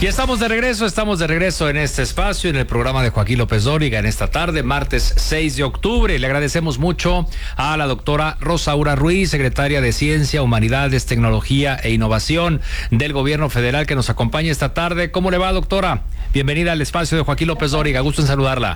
Y estamos de regreso en este espacio, en el programa de Joaquín López Dóriga, en esta tarde, martes 6 de octubre. Le agradecemos mucho a la doctora Rosaura Ruiz, secretaria de Ciencia, Humanidades, Tecnología e Innovación del Gobierno Federal, que nos acompaña esta tarde. ¿Cómo le va, doctora? Bienvenida al espacio de Joaquín López Dóriga. Gusto en saludarla.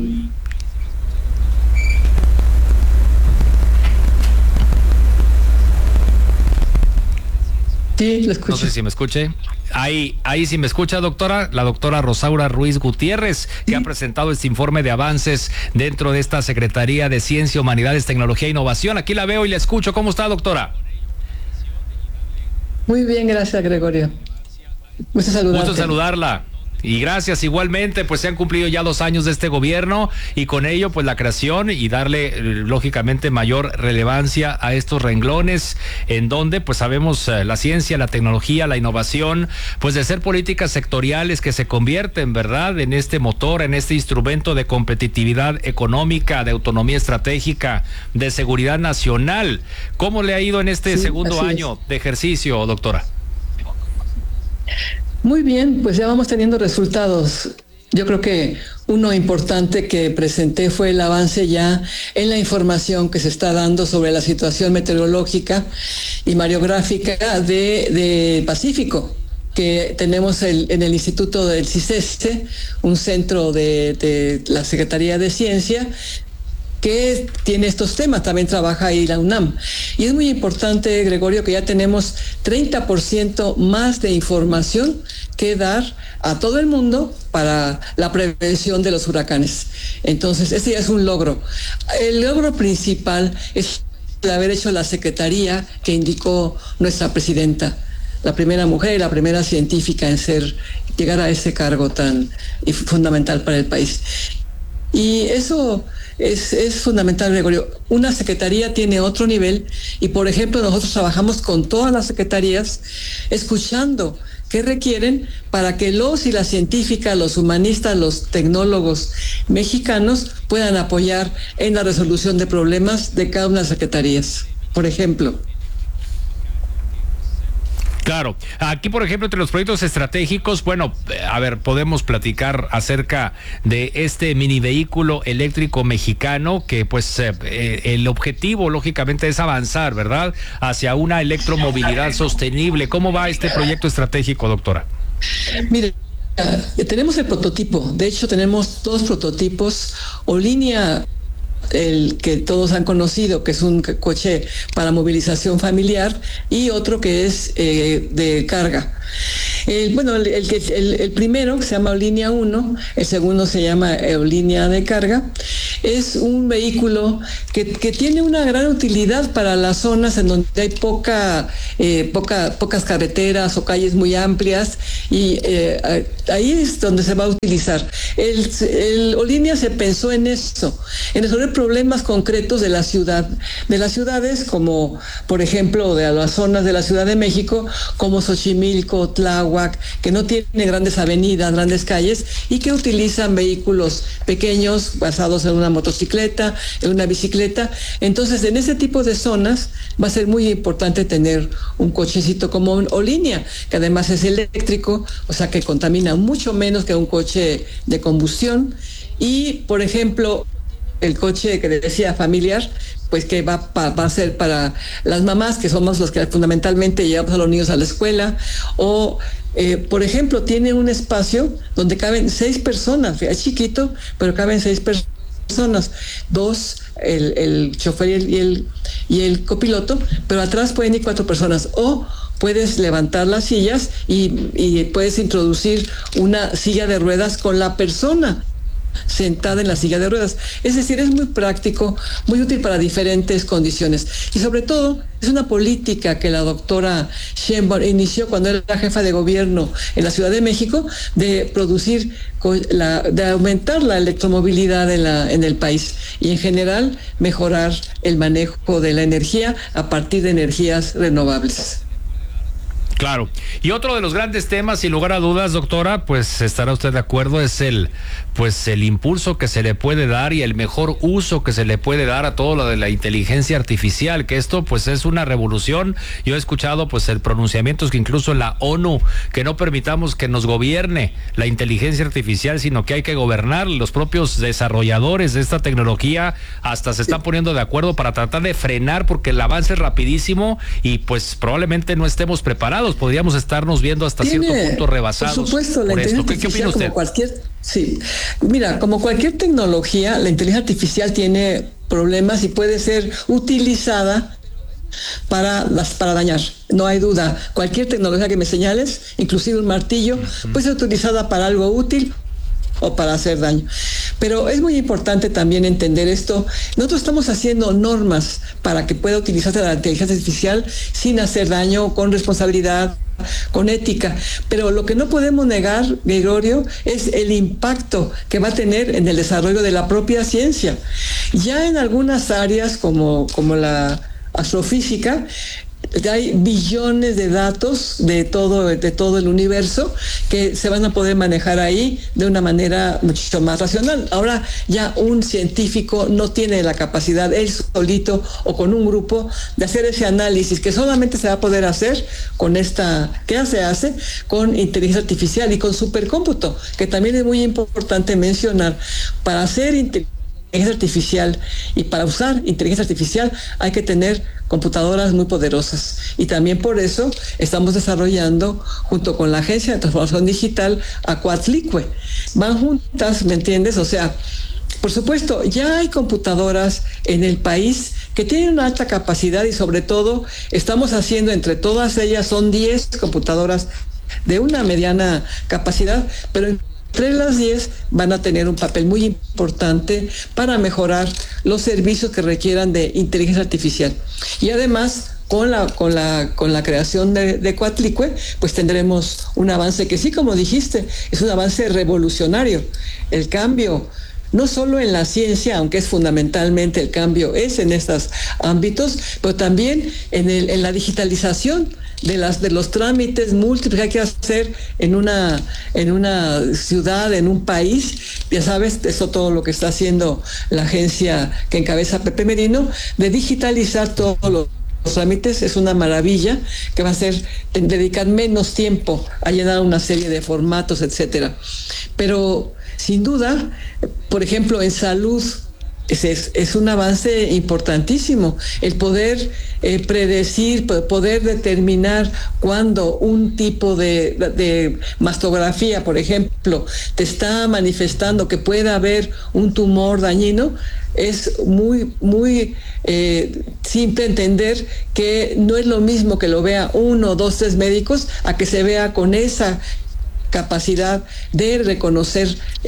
Sí, lo escucho. No sé si me escuche. Ahí sí me escucha, doctora. La doctora Rosaura Ruiz Gutiérrez, que ha presentado este informe de avances dentro de esta Secretaría de Ciencia, Humanidades, Tecnología e Innovación. Aquí la veo y la escucho. ¿Cómo está, doctora? Muy bien, gracias, Gregorio. Gusto saludarte. Gusto saludarla. Y gracias, igualmente, pues se han cumplido ya 2 años de este gobierno y con ello pues la creación y darle lógicamente mayor relevancia a estos renglones en donde pues sabemos la ciencia, la tecnología, la innovación, pues de ser políticas sectoriales que se convierten, ¿verdad?, en este motor, en este instrumento de competitividad económica, de autonomía estratégica, de seguridad nacional. ¿Cómo le ha ido en este segundo año de ejercicio, doctora? Muy bien, pues ya vamos teniendo resultados. Yo creo que uno importante que presenté fue el avance ya en la información que se está dando sobre la situación meteorológica y mareográfica de Pacífico, que tenemos en el Instituto del CICESTE, un centro de la Secretaría de Ciencia, que tiene estos temas, también trabaja ahí la UNAM. Y es muy importante, Gregorio, que ya tenemos 30% más de información que dar a todo el mundo para la prevención de los huracanes. Entonces, ese ya es un logro. El logro principal es el haber hecho la secretaría que indicó nuestra presidenta, la primera mujer y la primera científica en llegar a ese cargo tan fundamental para el país. Y eso es fundamental, Gregorio. Una secretaría tiene otro nivel y, por ejemplo, nosotros trabajamos con todas las secretarías escuchando qué requieren para que los y las científicas, los humanistas, los tecnólogos mexicanos puedan apoyar en la resolución de problemas de cada una de las secretarías. Por ejemplo. Claro, aquí por ejemplo entre los proyectos estratégicos, bueno, a ver, podemos platicar acerca de este mini vehículo eléctrico mexicano que pues el objetivo lógicamente es avanzar, ¿verdad?, hacia una electromovilidad sostenible. ¿Cómo va este proyecto estratégico, doctora? Mire, tenemos el prototipo, de hecho tenemos 2 prototipos, Olinia, el que todos han conocido, que es un coche para movilización familiar, y otro que es de carga. El primero, que se llama Olinia 1, el segundo se llama Olinia de carga, es un vehículo que tiene una gran utilidad para las zonas en donde hay pocas carreteras o calles muy amplias, y ahí es donde se va a utilizar. El Olinia se pensó en esto, en resolver problemas concretos de la ciudad, de las ciudades como, por ejemplo, de las zonas de la Ciudad de México, como Xochimilco, Tláhuac, que no tiene grandes avenidas, grandes calles, y que utilizan vehículos pequeños basados en una motocicleta, en una bicicleta. Entonces, en ese tipo de zonas va a ser muy importante tener un cochecito como un Olinia, que además es eléctrico, o sea que contamina mucho menos que un coche de combustión. Y, por ejemplo, el coche que decía familiar, pues que va a ser para las mamás, que somos los que fundamentalmente llevamos a los niños a la escuela, o por ejemplo, tiene un espacio donde caben 6 personas, es chiquito, pero caben 6 personas, 2, el chofer y el copiloto, pero atrás pueden ir 4 personas, o puedes levantar las sillas y puedes introducir una silla de ruedas con la persona sentada en la silla de ruedas. Es decir, es muy práctico, muy útil para diferentes condiciones. Y sobre todo, es una política que la doctora Sheinbaum inició cuando era jefa de gobierno en la Ciudad de México, de producir, de aumentar la electromovilidad en el país y en general mejorar el manejo de la energía a partir de energías renovables. Claro. Y otro de los grandes temas, sin lugar a dudas, doctora, pues estará usted de acuerdo, es el impulso que se le puede dar y el mejor uso que se le puede dar a todo lo de la inteligencia artificial, que esto pues es una revolución. Yo he escuchado pues el pronunciamientos que incluso en la ONU, que no permitamos que nos gobierne la inteligencia artificial, sino que hay que gobernar. Los propios desarrolladores de esta tecnología hasta se están poniendo de acuerdo para tratar de frenar, porque el avance es rapidísimo y pues probablemente no estemos preparados. Podríamos estarnos viendo hasta cierto punto rebasados. Por supuesto, la inteligencia artificial, como cualquier, sí. Mira, como cualquier tecnología, la inteligencia artificial tiene problemas y puede ser utilizada para dañar. No hay duda. Cualquier tecnología que me señales, inclusive un martillo, puede ser utilizada para algo útil o para hacer daño. Pero es muy importante también entender esto. Nosotros estamos haciendo normas para que pueda utilizarse la inteligencia artificial sin hacer daño, con responsabilidad, con ética. Pero lo que no podemos negar, Gregorio, es el impacto que va a tener en el desarrollo de la propia ciencia. Ya en algunas áreas como la astrofísica, hay billones de datos de todo el universo que se van a poder manejar ahí de una manera mucho más racional. Ahora ya un científico no tiene la capacidad, él solito o con un grupo, de hacer ese análisis que solamente se va a poder hacer con que se hace con inteligencia artificial y con supercómputo, que también es muy importante mencionar. Para hacer inteligencia artificial y para usar inteligencia artificial hay que tener computadoras muy poderosas, y también por eso estamos desarrollando junto con la Agencia de Transformación Digital a Coatlicue. Van juntas, ¿me entiendes? O sea, por supuesto, ya hay computadoras en el país que tienen una alta capacidad y sobre todo estamos haciendo entre todas ellas, son 10 computadoras de una mediana capacidad, pero entre las 10 van a tener un papel muy importante para mejorar los servicios que requieran de inteligencia artificial. Y además, con la creación de Coatlicue, pues tendremos un avance que sí, como dijiste, es un avance revolucionario. El cambio, no solo en la ciencia, aunque es fundamentalmente el cambio es en estos ámbitos, pero también en la digitalización de los trámites múltiples que hay que hacer en una ciudad, en un país. Ya sabes, eso todo lo que está haciendo la agencia que encabeza Pepe Merino, de digitalizar todos los trámites, es una maravilla, que va a ser dedicar menos tiempo a llenar una serie de formatos, etcétera. Pero sin duda, por ejemplo, en salud, es un avance importantísimo el poder predecir, poder determinar cuando un tipo de mastografía, por ejemplo, te está manifestando que puede haber un tumor dañino. Es muy, muy simple entender que no es lo mismo que lo vea 1, 2, 3 médicos a que se vea con esa capacidad de reconocer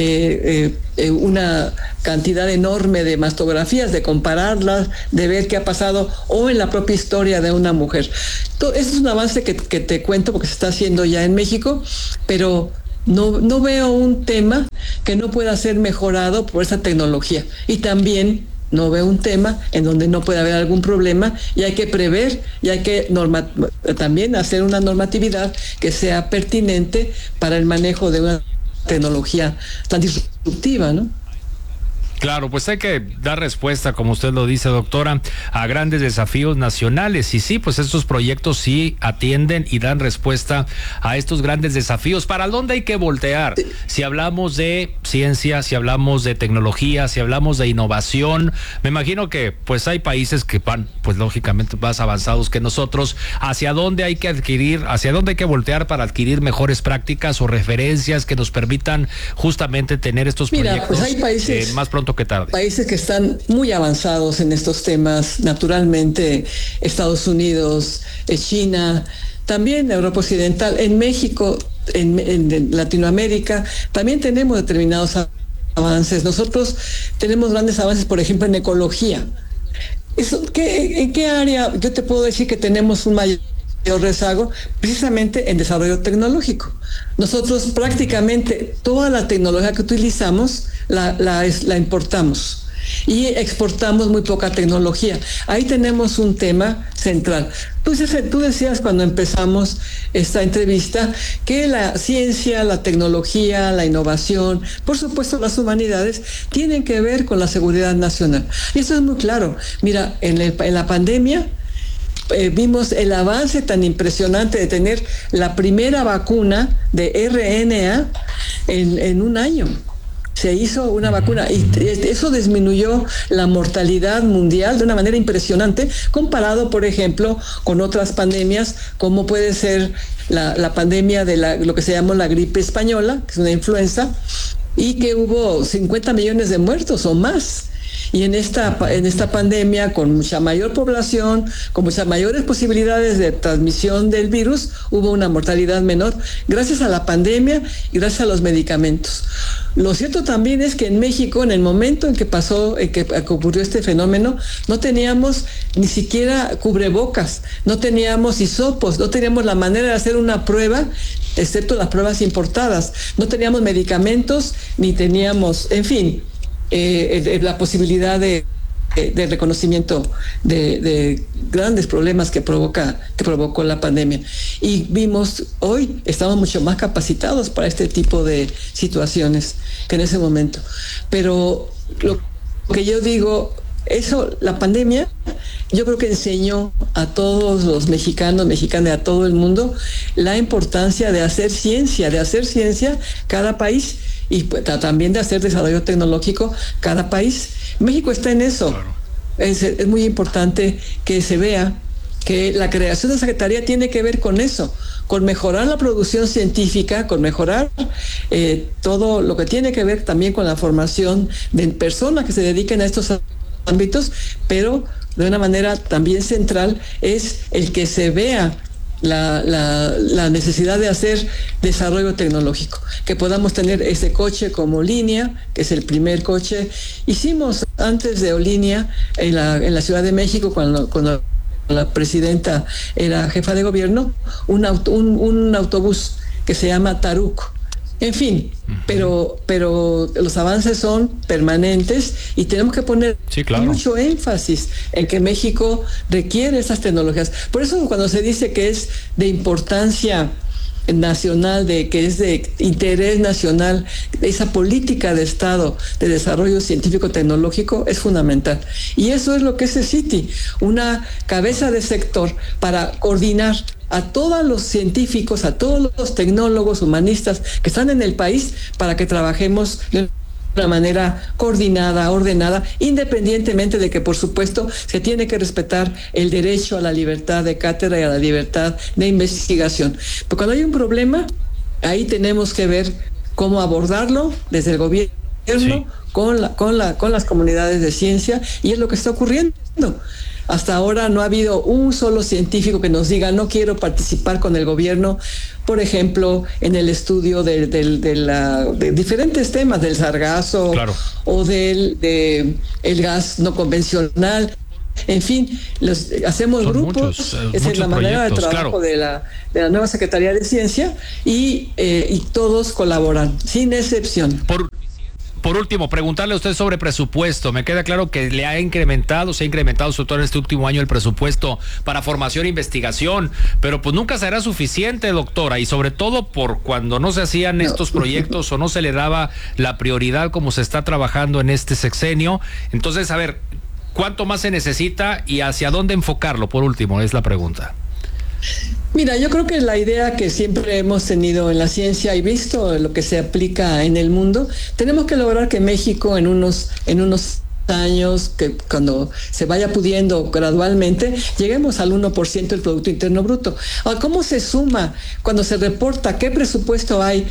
una cantidad enorme de mastografías, de compararlas, de ver qué ha pasado o en la propia historia de una mujer. Eso es un avance que te cuento porque se está haciendo ya en México, pero no veo un tema que no pueda ser mejorado por esta tecnología. Y también no veo un tema en donde no puede haber algún problema, y hay que prever y hay que también hacer una normatividad que sea pertinente para el manejo de una tecnología tan disruptiva, ¿no? Claro, pues hay que dar respuesta, como usted lo dice, doctora, a grandes desafíos nacionales. Y sí, pues estos proyectos sí atienden y dan respuesta a estos grandes desafíos. ¿Para dónde hay que voltear? Si hablamos de ciencia, si hablamos de tecnología, si hablamos de innovación, me imagino que pues hay países que van, pues lógicamente más avanzados que nosotros. ¿Hacia dónde hay que voltear para adquirir mejores prácticas o referencias que nos permitan justamente tener estos proyectos pues hay países más pronto que tarde? Países que están muy avanzados en estos temas, naturalmente Estados Unidos, China, también Europa Occidental, en México, en Latinoamérica, también tenemos determinados avances. Nosotros tenemos grandes avances, por ejemplo, en ecología. ¿En qué área yo te puedo decir que tenemos un mayor rezago? Precisamente en desarrollo tecnológico. Nosotros prácticamente toda la tecnología que utilizamos la importamos y exportamos muy poca tecnología. Ahí tenemos un tema central. Tú decías cuando empezamos esta entrevista que la ciencia, la tecnología, la innovación, por supuesto las humanidades, tienen que ver con la seguridad nacional. Y eso es muy claro. Mira, en la pandemia vimos el avance tan impresionante de tener la primera vacuna de RNA en un año. Se hizo una vacuna y eso disminuyó la mortalidad mundial de una manera impresionante comparado, por ejemplo, con otras pandemias, como puede ser la pandemia de lo que se llamó la gripe española, que es una influenza, y que hubo 50 millones de muertos o más. Y en esta pandemia, con mucha mayor población, con muchas mayores posibilidades de transmisión del virus, hubo una mortalidad menor gracias a la pandemia y gracias a los medicamentos. Lo cierto también es que en México, en el momento en que ocurrió este fenómeno, no teníamos ni siquiera cubrebocas, no teníamos hisopos, no teníamos la manera de hacer una prueba, excepto las pruebas importadas. No teníamos medicamentos, ni teníamos, en fin, la posibilidad de reconocimiento de grandes problemas que provocó la pandemia. Y vimos, hoy estamos mucho más capacitados para este tipo de situaciones que en ese momento. Pero lo que yo digo, la pandemia, yo creo que enseñó a todos los mexicanas, a todo el mundo, la importancia de hacer ciencia cada país, y también de hacer desarrollo tecnológico cada país. México está en eso. Claro. Es muy importante que se vea que la creación de la Secretaría tiene que ver con eso, con mejorar la producción científica, con mejorar todo lo que tiene que ver también con la formación de personas que se dediquen a estos ámbitos, pero de una manera también central es el que se vea la necesidad de hacer desarrollo tecnológico, que podamos tener ese coche como Línea, que es el primer coche. Hicimos antes de Línea en la Ciudad de México, cuando la presidenta era jefa de gobierno, un autobús que se llama Taruco. En fin, pero los avances son permanentes y tenemos que poner mucho énfasis en que México requiere esas tecnologías. Por eso cuando se dice que es de importancia nacional, que es de interés nacional, esa política de Estado de desarrollo científico-tecnológico es fundamental. Y eso es lo que es el CITI, una cabeza de sector para coordinar a todos los científicos, a todos los tecnólogos, humanistas que están en el país para que trabajemos de una manera coordinada, ordenada, independientemente de que, por supuesto, se tiene que respetar el derecho a la libertad de cátedra y a la libertad de investigación. Pero cuando hay un problema, ahí tenemos que ver cómo abordarlo desde el gobierno, con las comunidades de ciencia, y es lo que está ocurriendo. Hasta ahora no ha habido un solo científico que nos diga no quiero participar con el gobierno, por ejemplo, en el estudio de diferentes temas, del sargazo, claro, o del gas no convencional. En fin, hacemos son grupos, esa es la manera de trabajo, claro, de la nueva Secretaría de Ciencia, y todos colaboran, sin excepción. Por último, preguntarle a usted sobre presupuesto. Me queda claro que se ha incrementado sobre todo en este último año el presupuesto para formación e investigación, pero pues nunca será suficiente, doctora, y sobre todo por cuando no se hacían estos proyectos o no se le daba la prioridad como se está trabajando en este sexenio. Entonces, a ver, ¿cuánto más se necesita y hacia dónde enfocarlo? Por último, es la pregunta. Mira, yo creo que la idea que siempre hemos tenido en la ciencia y visto lo que se aplica en el mundo, tenemos que lograr que México en unos años, que cuando se vaya pudiendo gradualmente, lleguemos al 1% del Producto Interno Bruto. Ahora, ¿cómo se suma cuando se reporta qué presupuesto hay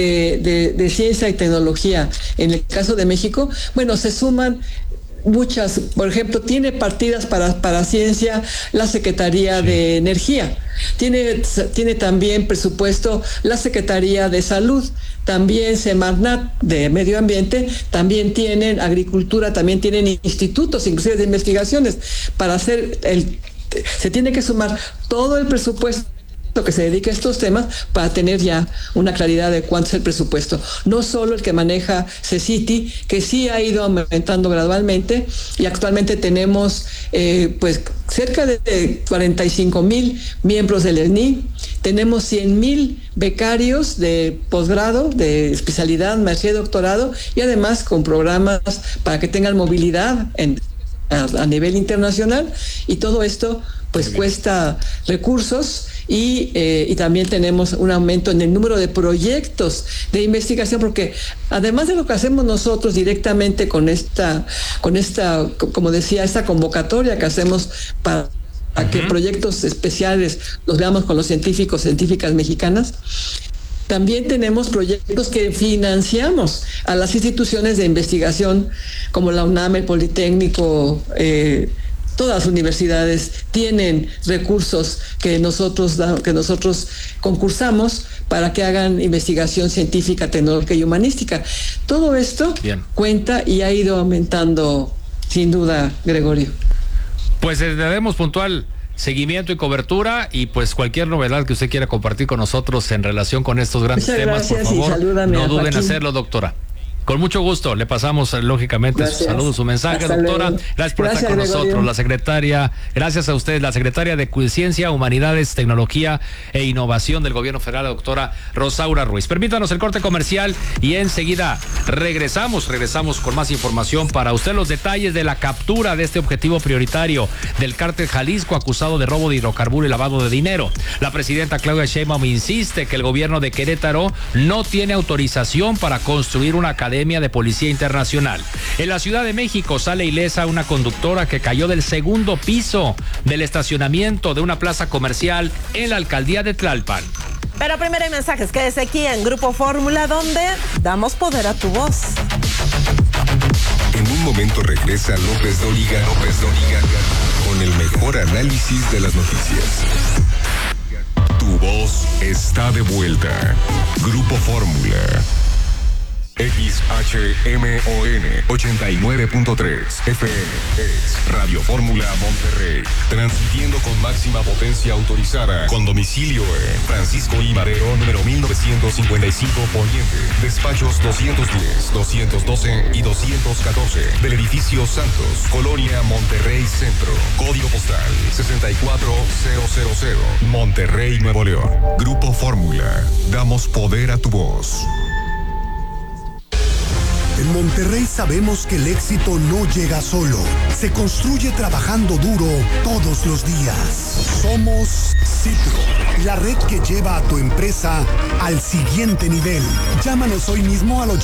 de ciencia y tecnología en el caso de México? Bueno, se suman muchas. Por ejemplo, tiene partidas para ciencia la Secretaría de Energía, tiene también presupuesto la Secretaría de Salud, también Semarnat de Medio Ambiente, también tienen Agricultura, también tienen institutos inclusive de investigaciones para hacer se tiene que sumar todo el presupuesto que se dedica a estos temas para tener ya una claridad de cuánto es el presupuesto. No solo el que maneja CECITI, que sí ha ido aumentando gradualmente, y actualmente tenemos pues cerca de 45,000 miembros del ENI, tenemos 100,000 becarios de posgrado, de especialidad, maestría y doctorado, y además con programas para que tengan movilidad a nivel internacional, y todo esto pues cuesta recursos, y también tenemos un aumento en el número de proyectos de investigación, porque además de lo que hacemos nosotros directamente con esta, como decía, esta convocatoria que hacemos para que proyectos especiales los veamos con los científicas mexicanas, también tenemos proyectos que financiamos a las instituciones de investigación como la UNAM, el Politécnico, todas las universidades tienen recursos que nosotros concursamos para que hagan investigación científica, tecnológica y humanística. Todo esto cuenta y ha ido aumentando, sin duda, Gregorio. Pues le damos puntual seguimiento y cobertura, y pues cualquier novedad que usted quiera compartir con nosotros en relación con estos grandes temas, por favor, no duden en hacerlo, doctora. Con mucho gusto, le pasamos lógicamente su saludo, su mensaje, Hasta doctora. Luego. Gracias por estar con nosotros, la secretaria, gracias a usted, la secretaria de Ciencia, Humanidades, Tecnología e Innovación del Gobierno Federal, la doctora Rosaura Ruiz. Permítanos el corte comercial y enseguida regresamos con más información para usted, los detalles de la captura de este objetivo prioritario del cártel Jalisco, acusado de robo de hidrocarburo y lavado de dinero. La presidenta Claudia Sheinbaum insiste que el gobierno de Querétaro no tiene autorización para construir una academia de Policía Internacional. En la Ciudad de México sale ilesa una conductora que cayó del segundo piso del estacionamiento de una plaza comercial en la alcaldía de Tlalpan. Pero primero hay mensajes. Quédese aquí en Grupo Fórmula, donde damos poder a tu voz. En un momento regresa López Dóriga con el mejor análisis de las noticias. Tu voz está de vuelta. Grupo Fórmula. XHMON 89.3 FM es Radio Fórmula Monterrey, transmitiendo con máxima potencia autorizada, con domicilio en Francisco I. Madero, número 1955 Poniente, despachos 210, 212 y 214 del edificio Santos, Colonia Monterrey Centro, código postal 64000, Monterrey, Nuevo León. Grupo Fórmula, damos poder a tu voz. En Monterrey sabemos que el éxito no llega solo, se construye trabajando duro todos los días. Somos Citro, la red que lleva a tu empresa al siguiente nivel. Llámanos hoy mismo al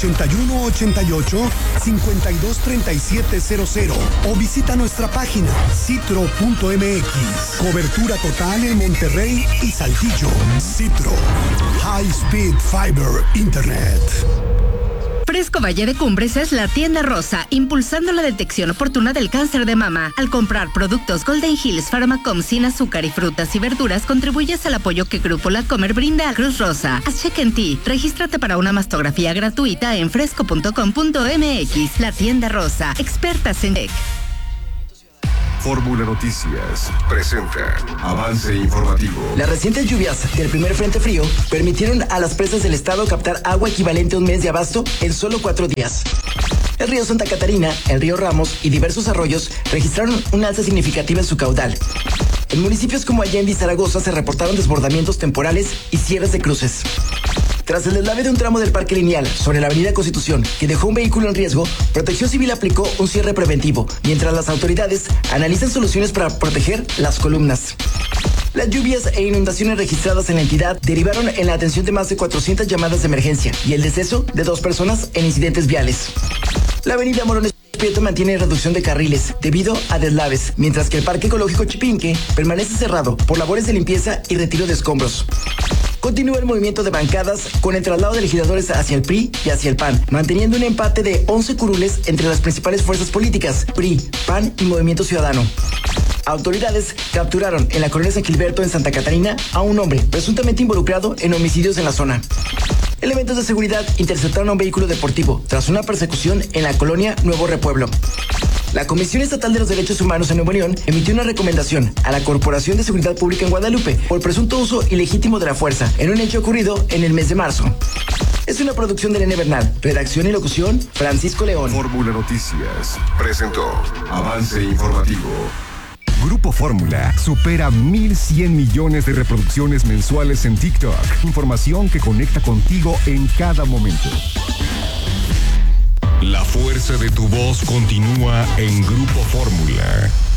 8188-523700 o visita nuestra página citro.mx. Cobertura total en Monterrey y Saltillo. Citro, High Speed Fiber Internet. Fresco Valle de Cumbres es la tienda rosa, impulsando la detección oportuna del cáncer de mama. Al comprar productos Golden Hills Pharmacom sin azúcar y frutas y verduras, contribuyes al apoyo que Grupo La Comer brinda a Cruz Rosa. Haz check en ti. Regístrate para una mastografía gratuita en fresco.com.mx. La tienda rosa, expertas en tech. Fórmula Noticias presenta avance informativo. Las recientes lluvias del primer frente frío permitieron a las presas del estado captar agua equivalente a un mes de abasto en solo 4 días. El río Santa Catarina, el río Ramos y diversos arroyos registraron una alza significativa en su caudal. En municipios como Allende y Zaragoza se reportaron desbordamientos temporales y cierres de cruces. Tras el deslave de un tramo del Parque Lineal sobre la Avenida Constitución que dejó un vehículo en riesgo, Protección Civil aplicó un cierre preventivo, mientras las autoridades analizan soluciones para proteger las columnas. Las lluvias e inundaciones registradas en la entidad derivaron en la atención de más de 400 llamadas de emergencia y el deceso de 2 personas en incidentes viales. La avenida Morones Prieto mantiene reducción de carriles debido a deslaves, mientras que el Parque Ecológico Chipinque permanece cerrado por labores de limpieza y retiro de escombros. Continúa el movimiento de bancadas con el traslado de legisladores hacia el PRI y hacia el PAN, manteniendo un empate de 11 curules entre las principales fuerzas políticas, PRI, PAN y Movimiento Ciudadano. Autoridades capturaron en la colonia San Gilberto en Santa Catarina a un hombre presuntamente involucrado en homicidios en la zona. Elementos de seguridad interceptaron a un vehículo deportivo tras una persecución en la colonia Nuevo Repueblo. La Comisión Estatal de los Derechos Humanos en Nuevo León emitió una recomendación a la Corporación de Seguridad Pública en Guadalupe por presunto uso ilegítimo de la fuerza en un hecho ocurrido en el mes de marzo. Es una producción de Elena Bernal. Redacción y locución, Francisco León. Fórmula Noticias presentó Avance Informativo. Grupo Fórmula supera 1,100 millones de reproducciones mensuales en TikTok. Información que conecta contigo en cada momento. La fuerza de tu voz continúa en Grupo Fórmula.